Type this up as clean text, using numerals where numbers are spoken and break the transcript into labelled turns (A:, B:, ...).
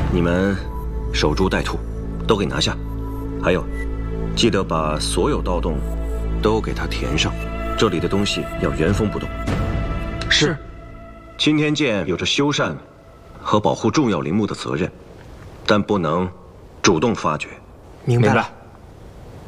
A: 你们守株待兔，都给拿下。还有，记得把所有盗洞都给它填上。这里的东西要原封不动。
B: 是。
A: 青天剑有着修缮和保护重要陵墓的责任，但不能主动发掘。
B: 明白了。